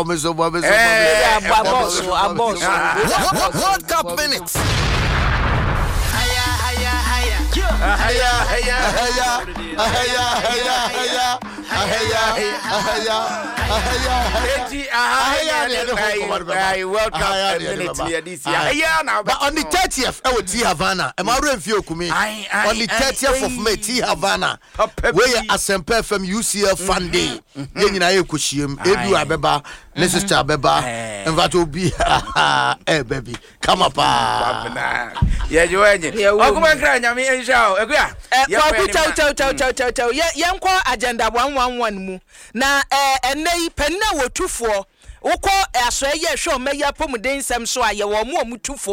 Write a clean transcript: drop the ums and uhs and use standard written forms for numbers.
World Cup minutes. On the 30th, I would see Havana. Am I ready for you? On the 30th of May, T Havana. Where a Semper from UCL Fun Day. Yen na Kushim, Edu Abeba, Sister Abeba, and that will be eh baby. Come up. Yeah, you are. Welcome back, Yami and Shao. Yankwa agenda 111 mu. Na enei penna wo tufo. Wokọ aso ye hwe o meya pomuden sem so aye wo mu 2